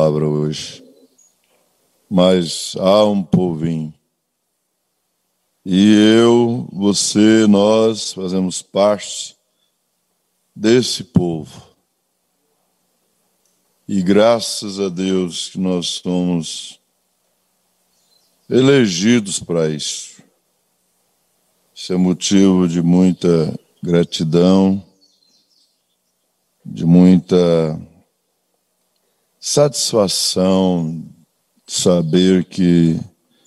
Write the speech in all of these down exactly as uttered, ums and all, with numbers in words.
palavra hoje. Mas há um povinho. E eu, você, nós fazemos parte desse povo. E graças a Deus que nós somos elegidos para isso. Isso é motivo de muita gratidão, de muita satisfação de saber que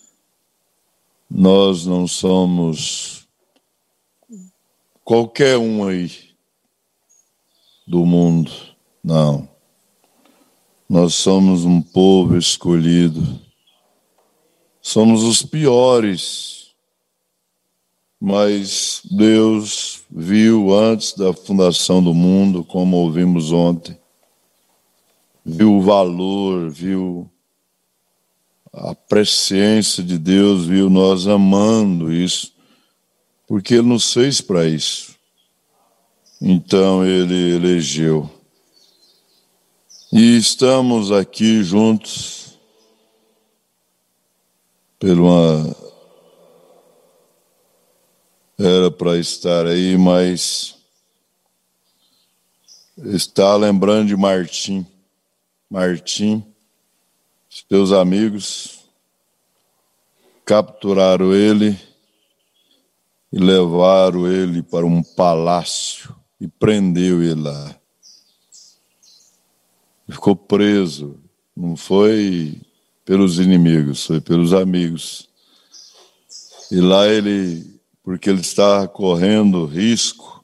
nós não somos qualquer um aí do mundo, não. Nós somos um povo escolhido. Somos os piores, mas Deus viu antes da fundação do mundo, como ouvimos ontem, viu o valor, viu a presciência de Deus, viu nós amando isso, porque Ele nos fez para isso. Então Ele elegeu. E estamos aqui juntos por uma... Era para estar aí, mas está lembrando de Martim. Martim, seus amigos capturaram ele e levaram ele para um palácio e prendeu ele lá. Ficou preso, não foi pelos inimigos, foi pelos amigos. E lá ele, porque ele estava correndo risco,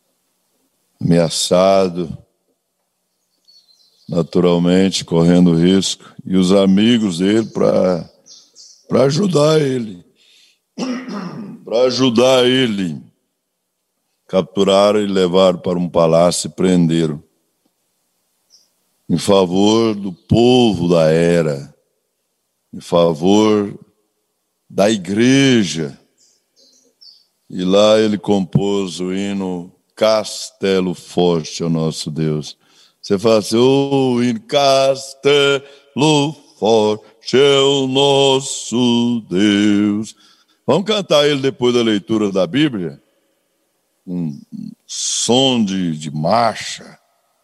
ameaçado, naturalmente, correndo risco, e os amigos dele para para ajudar ele, para ajudar ele, capturaram e levaram para um palácio e prenderam, em favor do povo da era, em favor da igreja. E lá ele compôs o hino Castelo Forte ao nosso Deus. Você fala assim, o hino Castelo Forte é o nosso Deus. Vamos cantar ele depois da leitura da Bíblia? Um som de, de marcha.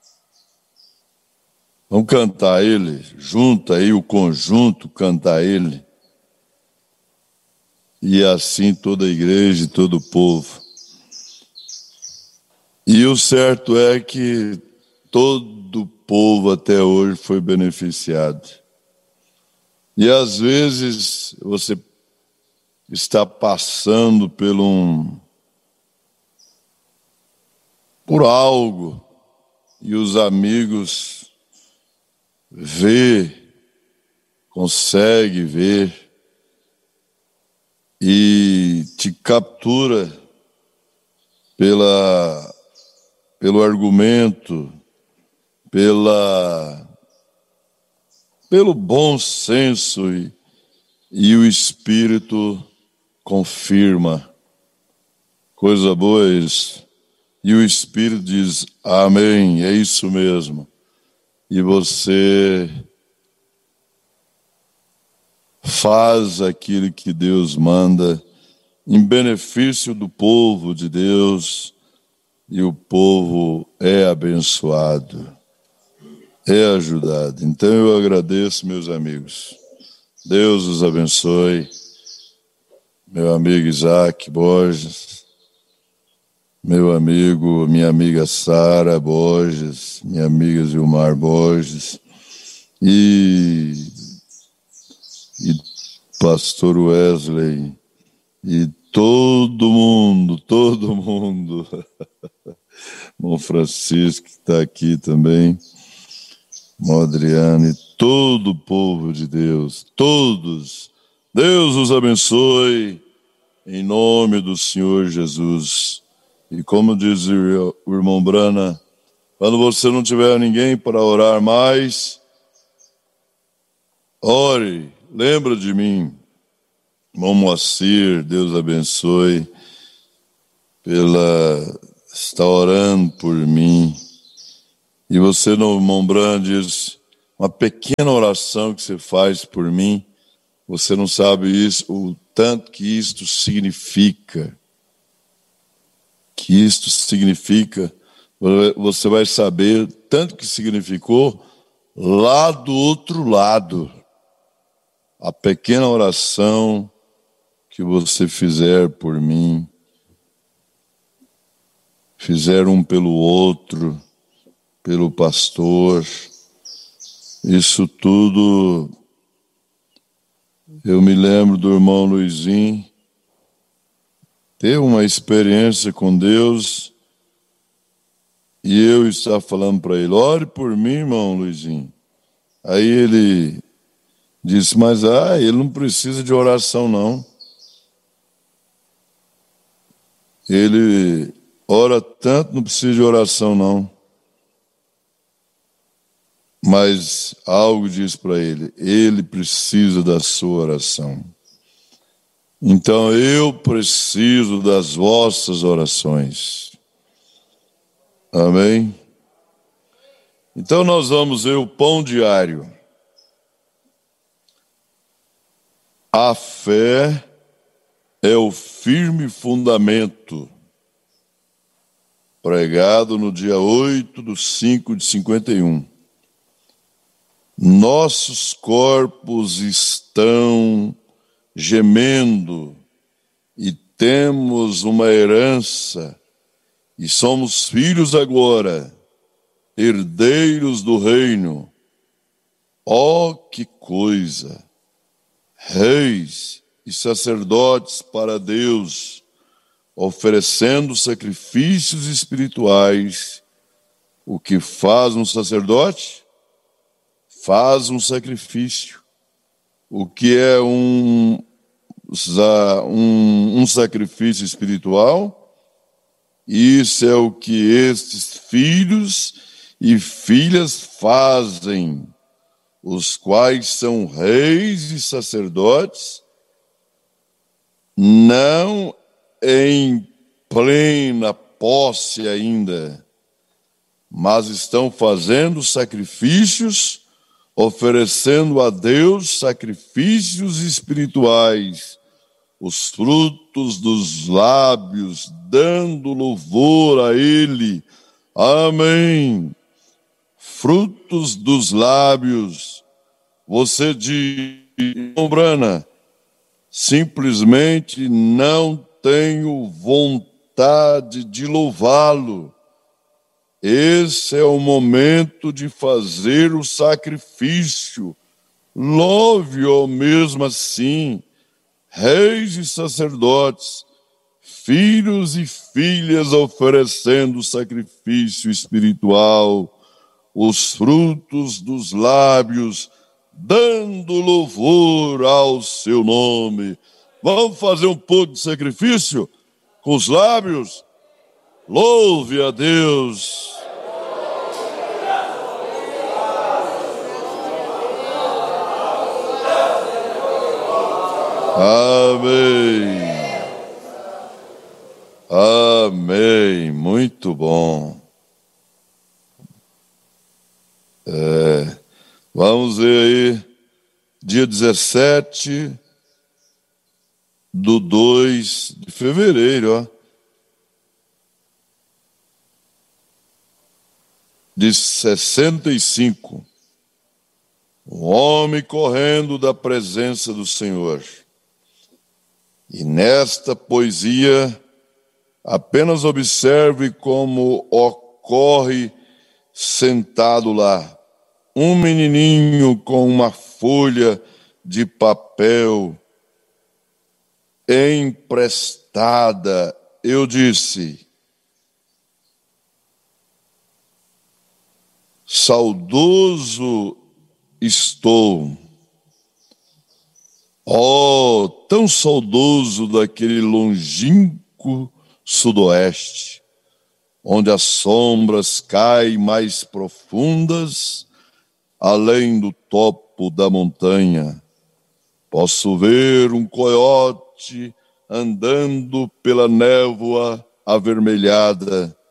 Vamos cantar ele, junta aí o conjunto, cantar ele. E assim toda a igreja e todo o povo. E o certo é que todo o povo até hoje foi beneficiado. E às vezes você está passando por um, por algo e os amigos vê, consegue ver e te captura pela, pelo argumento, pela, pelo bom senso e, e o Espírito confirma. Coisa boa é isso. E o Espírito diz, amém, é isso mesmo. E você faz aquilo que Deus manda em benefício do povo de Deus, e o povo é abençoado, é ajudado. Então eu agradeço, meus amigos. Deus os abençoe. Meu amigo Isaac Borges, meu amigo, minha amiga Sara Borges, minha amiga Zilmar Borges, e, e pastor Wesley, e todo mundo, todo mundo, irmão Francisco que está aqui também, irmão Adriano, e todo o povo de Deus, todos, Deus os abençoe, em nome do Senhor Jesus. E como diz o irmão Brana, quando você não tiver ninguém para orar mais, ore, lembra de mim. Irmão Moacir, Deus abençoe, pela, está orando por mim. E você, irmão Brana, diz, uma pequena oração que você faz por mim, você não sabe isso, o tanto que isto significa. Que isto significa, você vai saber tanto que significou lá do outro lado. A pequena oração que você fizer por mim, fizer um pelo outro, pelo pastor, isso tudo. Eu me lembro do irmão Luizinho, teve uma experiência com Deus, e eu estava falando para ele, ore por mim, irmão Luizinho. Aí ele disse, mas ah, ele não precisa de oração, não. Ele ora tanto, não precisa de oração, não. Mas algo diz para ele, ele precisa da sua oração. Então eu preciso das vossas orações. Amém? Então nós vamos ver o pão diário. A fé é o firme fundamento, pregado no dia oito de cinco de cinquenta e um. Nossos corpos estão gemendo e temos uma herança e somos filhos agora, herdeiros do reino. Oh, que coisa! Reis e sacerdotes para Deus, oferecendo sacrifícios espirituais. O que faz um sacerdote? Faz um sacrifício. O que é um, um, um sacrifício espiritual? Isso é o que estes filhos e filhas fazem, os quais são reis e sacerdotes, não em plena posse ainda, mas estão fazendo sacrifícios, oferecendo a Deus sacrifícios espirituais, os frutos dos lábios, dando louvor a Ele. Amém. Frutos dos lábios. Você diz, Brana, simplesmente não tenho vontade de louvá-lo. Esse é o momento de fazer o sacrifício. Louve-o mesmo assim, reis e sacerdotes, filhos e filhas oferecendo sacrifício espiritual, os frutos dos lábios, dando louvor ao seu nome. Vamos fazer um pouco de sacrifício com os lábios? Louve a Deus. Amém. Amém. Muito bom. É, vamos ver aí, dia dezessete do dois de fevereiro, ó, de sessenta e cinco. Um homem correndo da presença do Senhor. E nesta poesia, apenas observe como ocorre sentado lá. Um menininho com uma folha de papel emprestada. Eu disse, saudoso estou. Oh, tão saudoso daquele longínquo sudoeste, onde as sombras caem mais profundas, além do topo da montanha. Posso ver um coiote andando pela névoa avermelhada,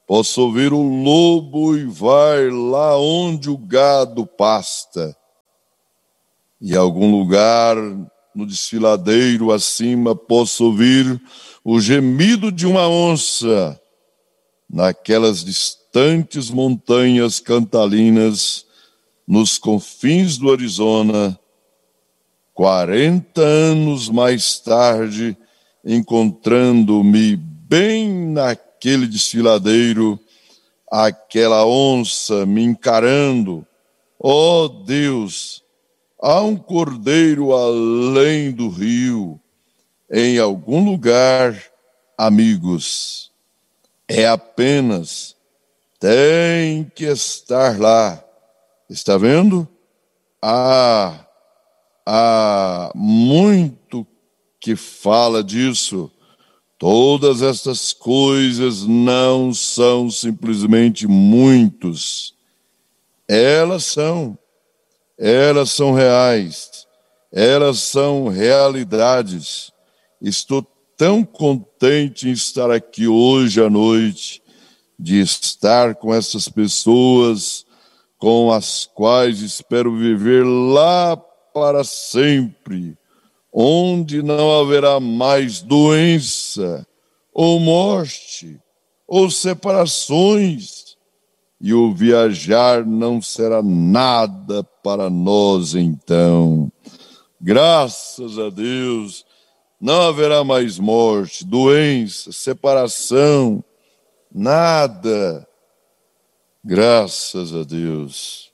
possa ouvir o lobo e vai lá onde o gado pasta. E em algum lugar no desfiladeiro acima possa ouvir o gemido de uma onça naquelas distantes montanhas cantalinas nos confins do Arizona. Quarenta anos mais tarde, encontrando-me bem naquele desfiladeiro, aquela onça me encarando. Oh Deus, há um cordeiro além do rio, em algum lugar, amigos. É apenas, tem que estar lá. Está vendo? Ah, há muito que fala disso. Todas estas coisas não são simplesmente muitos. Elas são, elas são reais, elas são realidades. Estou tão contente em estar aqui hoje à noite, de estar com essas pessoas com as quais espero viver lá para sempre, onde não haverá mais doença, ou morte, ou separações, e o viajar não será nada para nós então. Graças a Deus, não haverá mais morte, doença, separação, nada. Graças a Deus.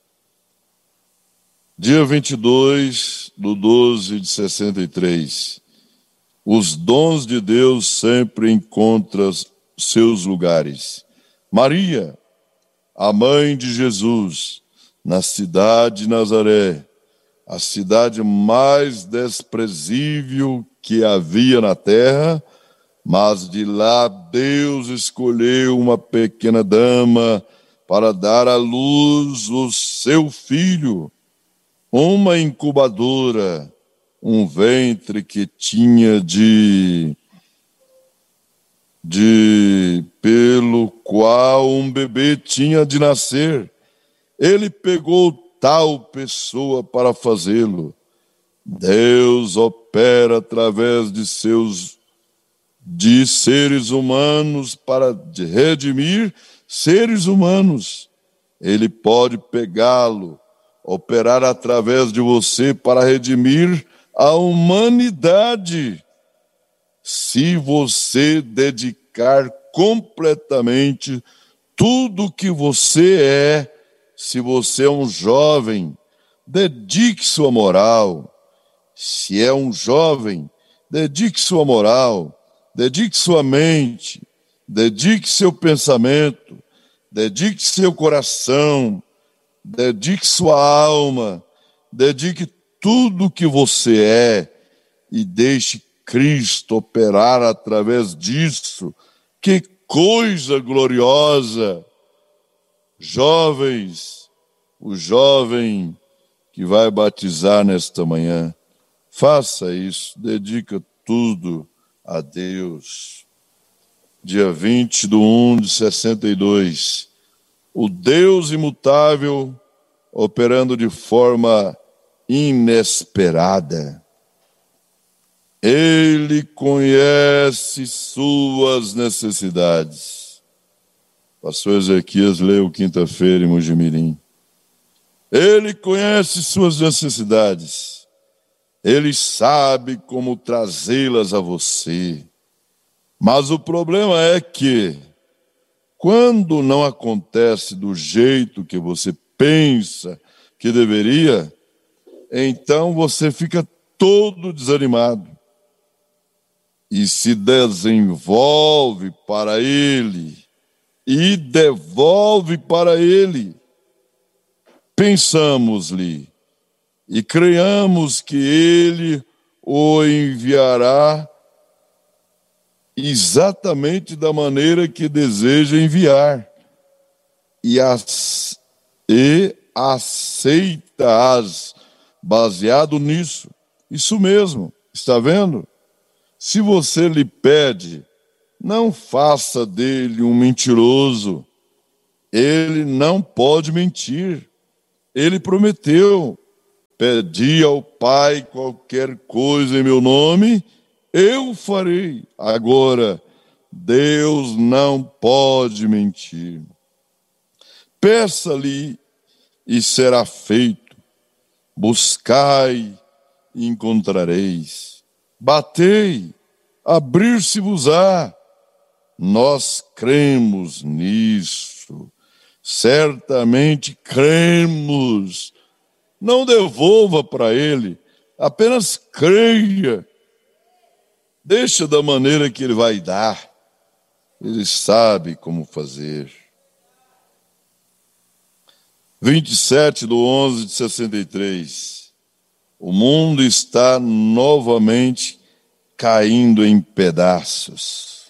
Dia vinte e dois do doze de sessenta e três. Os dons de Deus sempre encontram seus lugares. Maria, a mãe de Jesus, na cidade de Nazaré, a cidade mais desprezível que havia na terra, mas de lá Deus escolheu uma pequena dama para dar à luz o seu filho, uma incubadora, um ventre que tinha de, de pelo qual um bebê tinha de nascer. Ele pegou tal pessoa para fazê-lo. Deus opera através de seus de seres humanos para redimir seres humanos. Ele pode pegá-lo, operar através de você para redimir a humanidade, se você dedicar completamente tudo que você é. Se você é um jovem, dedique sua moral. Se é um jovem, dedique sua moral, dedique sua mente, dedique seu pensamento, dedique seu coração, dedique sua alma, dedique tudo que você é e deixe Cristo operar através disso. Que coisa gloriosa! Jovens, o jovem que vai batizar nesta manhã, faça isso, dedica tudo a Deus. Dia vinte de um de sessenta e dois, o Deus imutável operando de forma inesperada. Ele conhece suas necessidades. Pastor Ezequias leu quinta-feira em Mojimirim. Ele conhece suas necessidades. Ele sabe como trazê-las a você. Mas o problema é que, quando não acontece do jeito que você pensa que deveria, então você fica todo desanimado e se desenvolve para ele e devolve para ele. Pensamos-lhe e creiamos que ele o enviará exatamente da maneira que deseja enviar e, as, e aceita-as baseado nisso. Isso mesmo, está vendo? Se você lhe pede, não faça dele um mentiroso. Ele não pode mentir. Ele prometeu: pedi ao Pai qualquer coisa em meu nome, eu farei. Agora, Deus não pode mentir. Peça-lhe e será feito. Buscai e encontrareis. Batei, abrir-se-vos-á. Nós cremos nisso. Certamente cremos. Não devolva para ele, apenas creia. Deixa da maneira que ele vai dar. Ele sabe como fazer. vinte e sete de onze de sessenta e três. O mundo está novamente caindo em pedaços.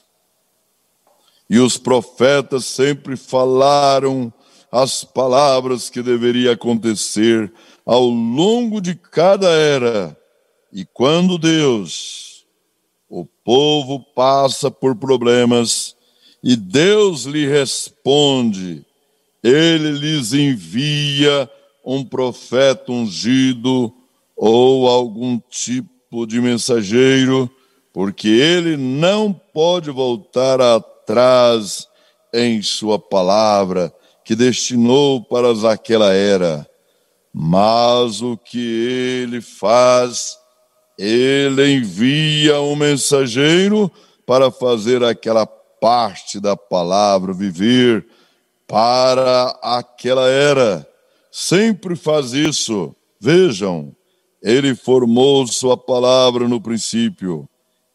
E os profetas sempre falaram as palavras que deveriam acontecer ao longo de cada era. E quando Deus, o povo passa por problemas e Deus lhe responde, ele lhes envia um profeta ungido ou algum tipo de mensageiro, porque ele não pode voltar atrás em sua palavra que destinou para aquela era. Mas o que ele faz, ele envia um mensageiro para fazer aquela parte da palavra viver para aquela era. Sempre faz isso. Vejam, ele formou sua palavra no princípio.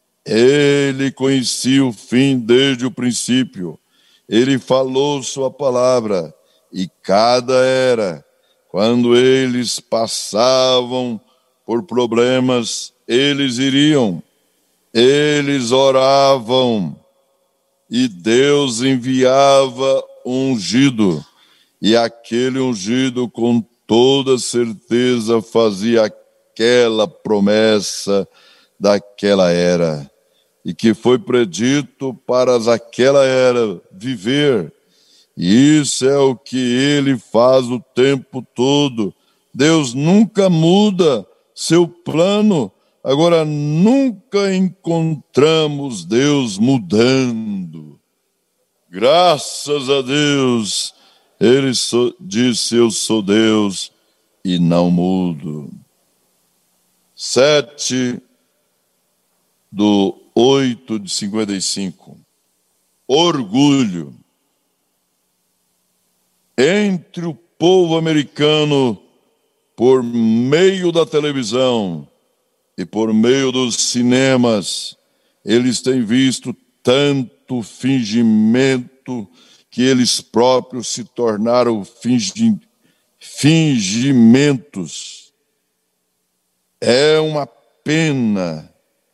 Ele conhecia o fim desde o princípio. Ele falou sua palavra. E cada era, quando eles passavam por problemas, eles iriam, eles oravam, e Deus enviava um ungido, e aquele ungido com toda certeza fazia aquela promessa daquela era, e que foi predito para aquela era viver. E isso é o que ele faz o tempo todo. Deus nunca muda seu plano. Agora, nunca encontramos Deus mudando. Graças a Deus, ele so, disse: eu sou Deus e não mudo. Sete do oito de cinquenta e cinco. Orgulho. Entre o povo americano, por meio da televisão e por meio dos cinemas, eles têm visto tanto fingimento que eles próprios se tornaram fingi- fingimentos. É uma pena.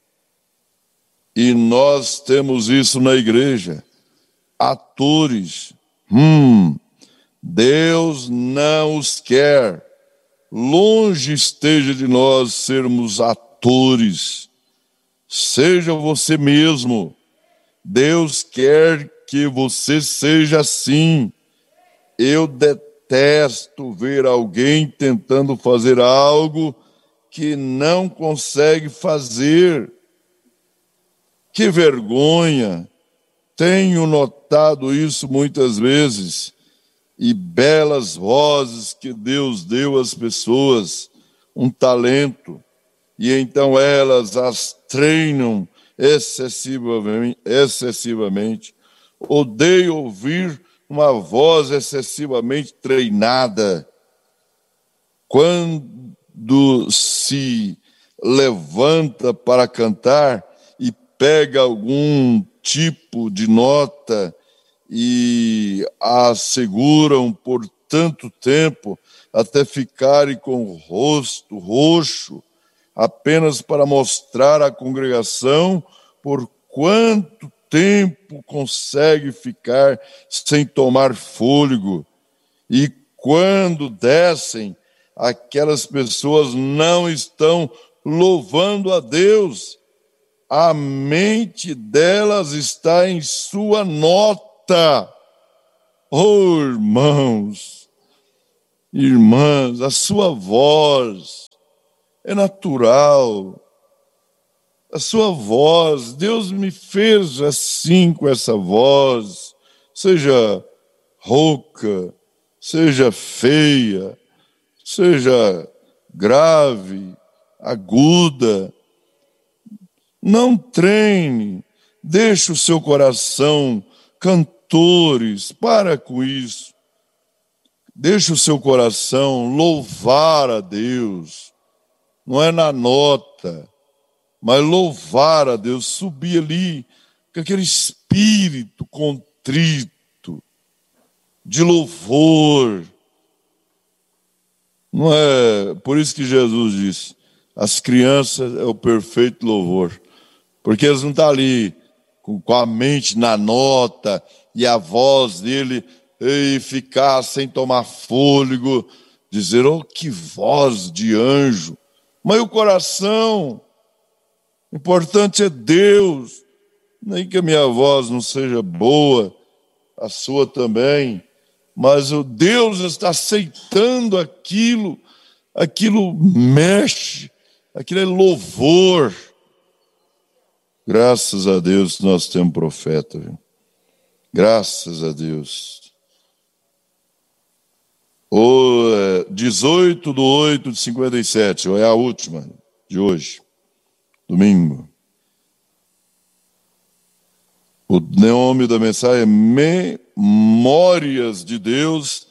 E nós temos isso na igreja. Atores. Hum... Deus não os quer. Longe esteja de nós sermos atores. Seja você mesmo. Deus quer que você seja assim. Eu detesto ver alguém tentando fazer algo que não consegue fazer. Que vergonha. Tenho notado isso muitas vezes. E belas vozes que Deus deu às pessoas, um talento, e então elas as treinam excessivamente. excessivamente. Odeio ouvir uma voz excessivamente treinada. Quando se levanta para cantar e pega algum tipo de nota e a seguram por tanto tempo até ficarem com o rosto roxo, apenas para mostrar à congregação por quanto tempo consegue ficar sem tomar fôlego. E quando descem, aquelas pessoas não estão louvando a Deus, a mente delas está em sua nota. Oh, irmãos, irmãs, a sua voz é natural. A sua voz, Deus me fez assim com essa voz, seja rouca, seja feia, seja grave, aguda. Não treine, deixe o seu coração, cantores, para com isso. Deixe o seu coração louvar a Deus, não é na nota, mas louvar a Deus, subir ali com aquele espírito contrito, de louvor. Não é por isso que Jesus disse, as crianças é o perfeito louvor, porque eles não estão ali com, com a mente na nota e a voz dele e ficar sem tomar fôlego, dizer, oh, que voz de anjo, mas o coração, o importante é Deus, nem que a minha voz não seja boa, a sua também, mas o Deus está aceitando aquilo, aquilo mexe, aquilo é louvor. Graças a Deus nós temos profeta, viu? Graças a Deus. O dezoito de oito de cinquenta e sete, é a última de hoje, domingo. O nome da mensagem é Memórias de Deus,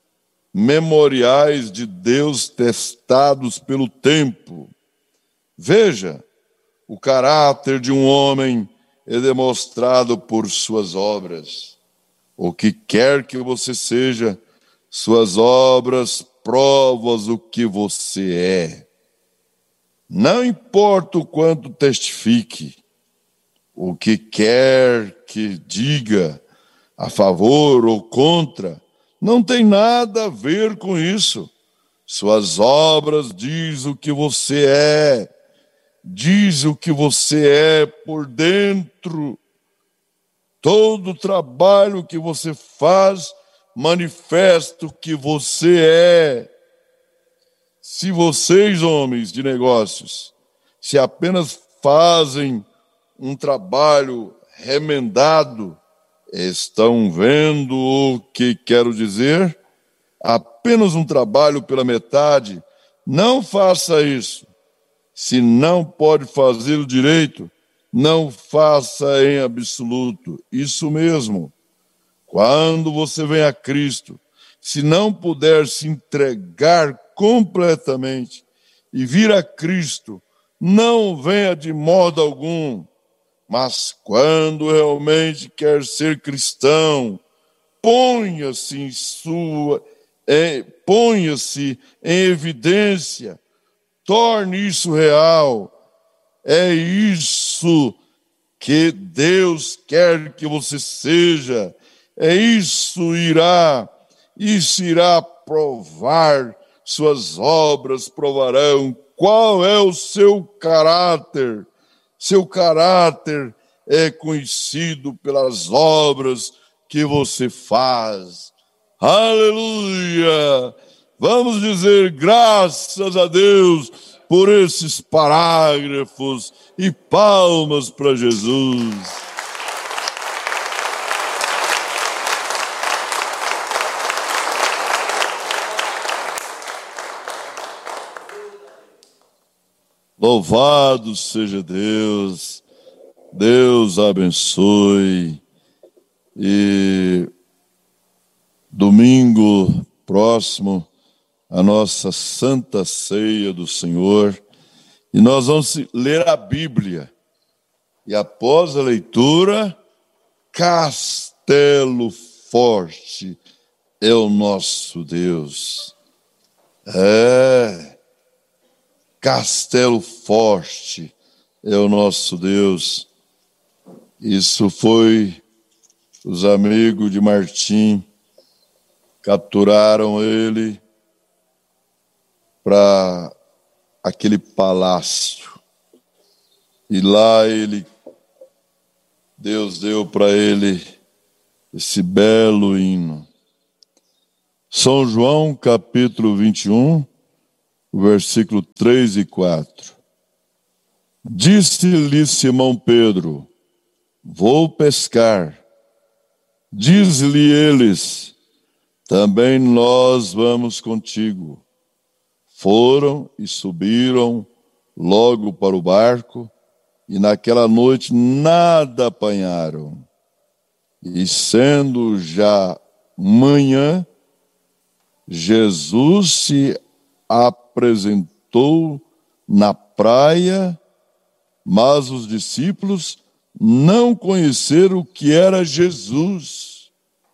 memoriais de Deus testados pelo tempo. Veja, o caráter de um homem é demonstrado por suas obras. O que quer que você seja, suas obras provas o que você é. Não importa o quanto testifique, o que quer que diga, a favor ou contra, não tem nada a ver com isso. Suas obras diz o que você é, diz o que você é por dentro. Todo o trabalho que você faz manifesta o que você é. Se vocês, homens de negócios, se apenas fazem um trabalho remendado, estão vendo o que quero dizer? Apenas um trabalho pela metade, não faça isso. Se não pode fazê-lo direito, não faça em absoluto. Isso mesmo. Quando você vem a Cristo, se não puder se entregar completamente e vir a Cristo, não venha de modo algum. Mas quando realmente quer ser cristão, ponha-se em sua, é, ponha-se em evidência, torne isso real. É isso que Deus quer que você seja. É isso irá, isso irá provar, suas obras provarão qual é o seu caráter. Seu caráter é conhecido pelas obras que você faz. Aleluia! Vamos dizer graças a Deus por esses parágrafos e palmas para Jesus. Louvado seja Deus, Deus abençoe. E domingo próximo, a nossa Santa Ceia do Senhor, e nós vamos ler a Bíblia. E após a leitura, Castelo Forte é o nosso Deus. É... Castelo Forte é o nosso Deus. Isso foi os amigos de Martim, capturaram ele para aquele palácio. E lá ele, Deus deu para ele esse belo hino. São João, capítulo vinte e um, versículo três e quatro. Disse-lhe Simão Pedro: vou pescar. Diz-lhe eles: também nós vamos contigo. Foram e subiram logo para o barco, e naquela noite nada apanharam. E sendo já manhã, Jesus se apresentou na praia, mas os discípulos não conheceram o que era Jesus.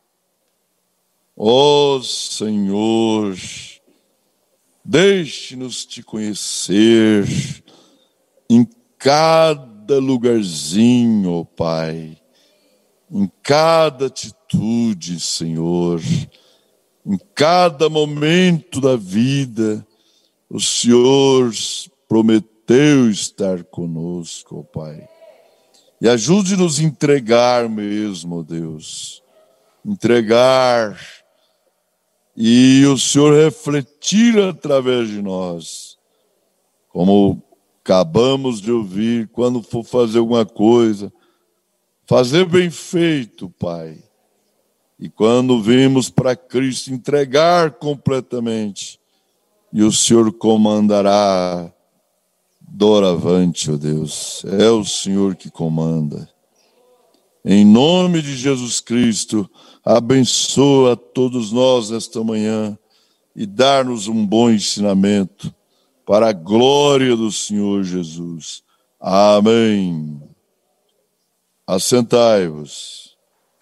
Ó Senhor, deixe-nos te conhecer em cada lugarzinho, ó Pai, em cada atitude, Senhor, em cada momento da vida. O Senhor prometeu estar conosco, ó Pai. E ajude-nos a entregar mesmo, Deus. Entregar e o Senhor refletir através de nós. Como acabamos de ouvir, quando for fazer alguma coisa, fazer bem feito, Pai. E quando vimos para Cristo, entregar completamente. E o Senhor comandará doravante, ó Deus. É o Senhor que comanda. Em nome de Jesus Cristo, abençoa todos nós nesta manhã e dá-nos um bom ensinamento para a glória do Senhor Jesus. Amém. Assentai-vos.